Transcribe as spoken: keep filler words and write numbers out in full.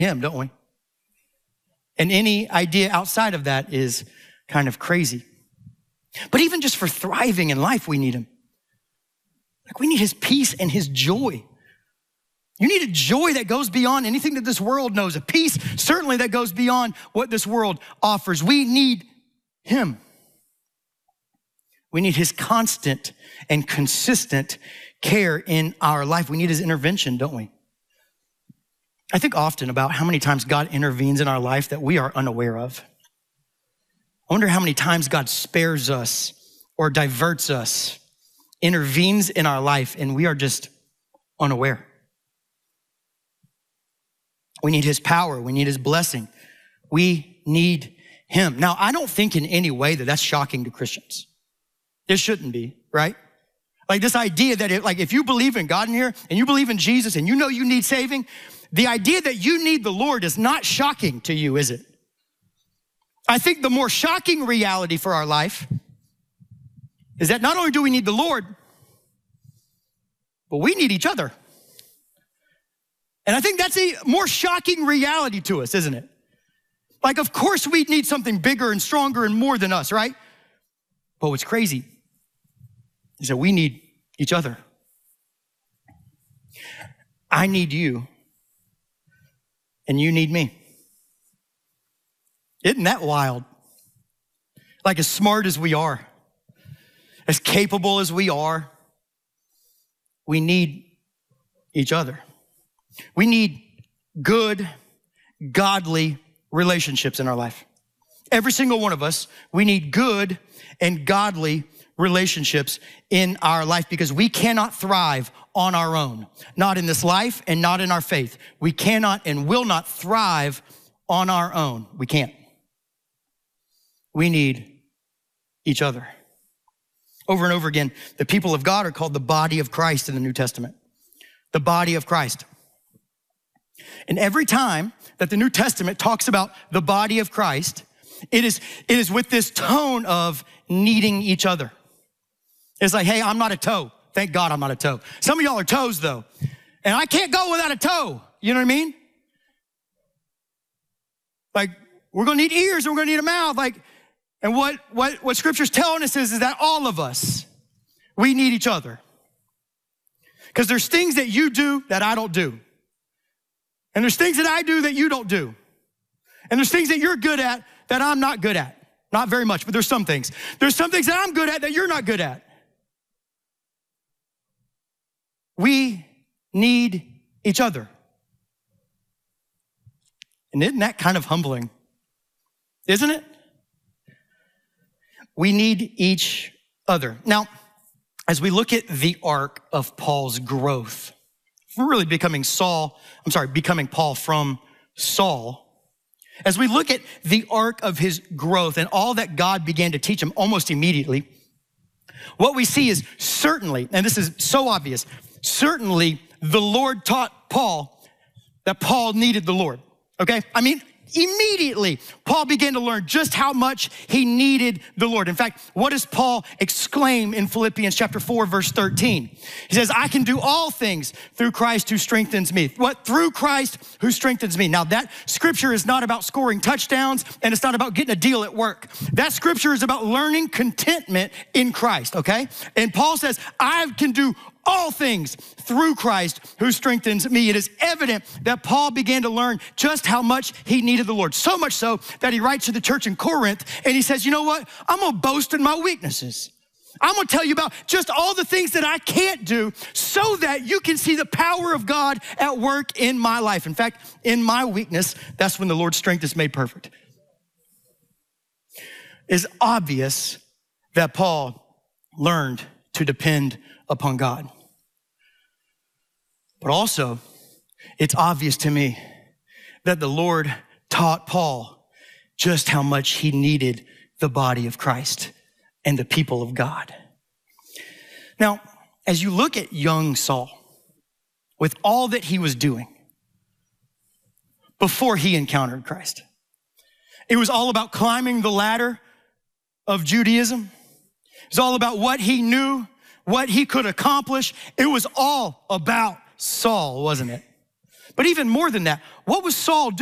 him, don't we? And any idea outside of that is kind of crazy. But even just for thriving in life, we need him. Like we need his peace and his joy. You need a joy that goes beyond anything that this world knows, a peace certainly that goes beyond what this world offers. We need him. We need his constant and consistent care in our life. We need his intervention, don't we? I think often about how many times God intervenes in our life that we are unaware of. I wonder how many times God spares us or diverts us, intervenes in our life, and we are just unaware. We need his power. We need his blessing. We need him. Now, I don't think in any way that that's shocking to Christians. It shouldn't be, right? Like this idea that it, like if you believe in God in here and you believe in Jesus and you know you need saving, the idea that you need the Lord is not shocking to you, is it? I think the more shocking reality for our life is that not only do we need the Lord, but we need each other. And I think that's a more shocking reality to us, isn't it? Like, of course we need something bigger and stronger and more than us, right? But what's crazy is that we need each other. I need you, and you need me. Isn't that wild? Like as smart as we are, as capable as we are, we need each other. We need good, godly relationships in our life. Every single one of us, we need good and godly relationships in our life because we cannot thrive on our own. Not in this life and not in our faith. We cannot and will not thrive on our own. We can't. We need each other. Over and over again, the people of God are called the body of Christ in the New Testament. The body of Christ. And every time that the New Testament talks about the body of Christ, it is, it is with this tone of needing each other. It's like, hey, I'm not a toe. Thank God I'm not a toe. Some of y'all are toes though. And I can't go without a toe. You know what I mean? Like, we're gonna need ears and we're gonna need a mouth. Like, and what, what, what scripture's telling us is, is that all of us, we need each other. Because there's things that you do that I don't do. And there's things that I do that you don't do. And there's things that you're good at that I'm not good at. Not very much, but there's some things. There's some things that I'm good at that you're not good at. We need each other. And isn't that kind of humbling? Isn't it? We need each other. Now, as we look at the arc of Paul's growth, we're really becoming Saul, I'm sorry, becoming Paul from Saul. As we look at the arc of his growth and all that God began to teach him almost immediately, what we see is certainly, and this is so obvious, certainly the Lord taught Paul that Paul needed the Lord, okay? I mean, immediately, Paul began to learn just how much he needed the Lord. In fact, what does Paul exclaim in Philippians chapter four, verse thirteen? He says, I can do all things through Christ who strengthens me. What? Through Christ who strengthens me. Now that scripture is not about scoring touchdowns and it's not about getting a deal at work. That scripture is about learning contentment in Christ, okay? And Paul says, I can do all things through Christ who strengthens me. It is evident that Paul began to learn just how much he needed the Lord. So much so that he writes to the church in Corinth and he says, you know what? I'm gonna boast in my weaknesses. I'm gonna tell you about just all the things that I can't do so that you can see the power of God at work in my life. In fact, in my weakness, that's when the Lord's strength is made perfect. It's obvious that Paul learned to depend upon God. But also, it's obvious to me that the Lord taught Paul just how much he needed the body of Christ and the people of God. Now, as you look at young Saul, with all that he was doing before he encountered Christ, it was all about climbing the ladder of Judaism. It was all about what he knew, what he could accomplish. It was all about Saul, wasn't it? But even more than that, what was Saul doing?